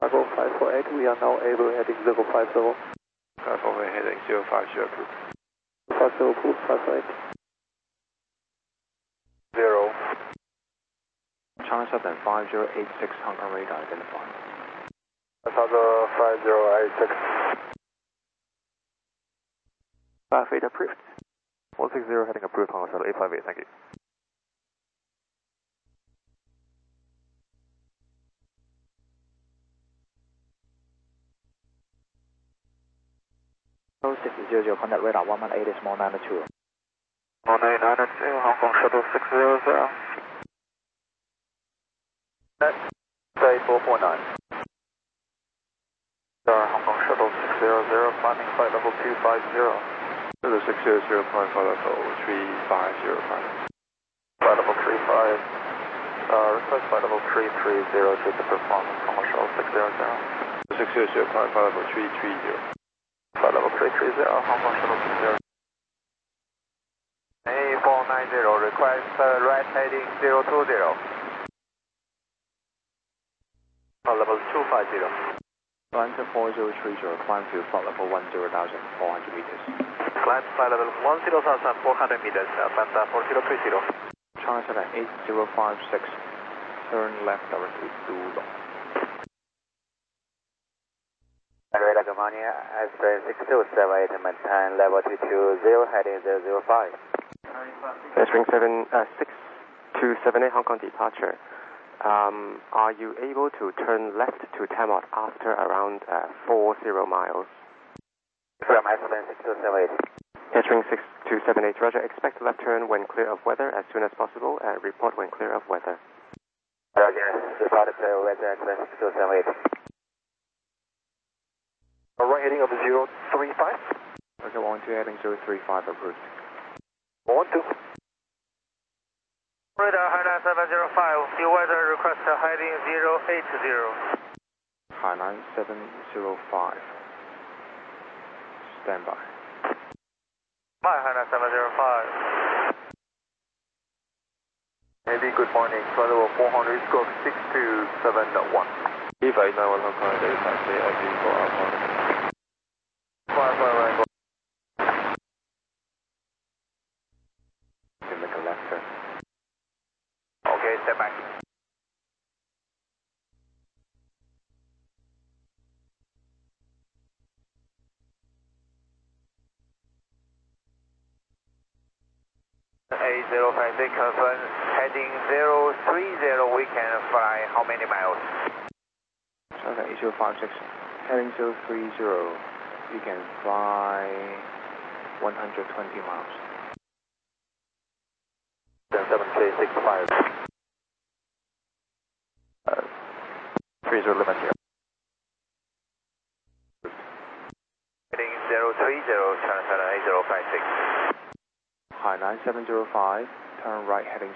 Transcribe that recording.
Cargo 548, we are now able heading 050. Cargo heading 050 approved. 50 approved, 548. 0. China Southern 5086 Hong Kong radar identified. Cargo 5086. 58 approved. 160 heading approved, Hong Kong Shuttle 858, thank you. Oh, 600, contact radar 118 small 902. 18902, Hong Kong Shuttle 600. Net, say 449. Hong Kong Shuttle 600, climbing flight level 250. Shuttle 600, climb flight level 3505. Flight level 35. Request flight level 330 to the performance, Hong Kong Shuttle 600. 600, climb flight level 330. Flight level 330, Hong Kong Shuttle 600. A490, request right heading 020. Level 250. Atlanta 4030, climb to flight level 10,400 meters. Climb flight level 10,400 meters, Atlanta 4030. China Southern 8056, turn left directly to Long. Radar Germania, X-ray 6278, maintain level 220, heading 005. String 6278 Hong Kong departure. Are you able to turn left to Tamot after around 40 miles? From X-ray 6278. String 6278, roger. Expect left turn when clear of weather as soon as possible. Report when clear of weather. Roger, departed clear weather, X-ray 6278. Right heading of 035. Okay, 12 heading 035 approved. 12. Radar Hainan 705, view weather request heading 080. Hainan 705. Stand by. Hi, Hainan 705. Navy, good morning. Flight level 400, stroke 62701. E591 Hong Kong, 858, ID for Alpha. 551. To make a left turn. Okay, step back. A056 confirm, heading 030, we can fly how many miles? China 8056, heading 030, you can fly 120 miles. 7K65. 30 limit here. Heading 030, China 8056. Hainan 705, turn right heading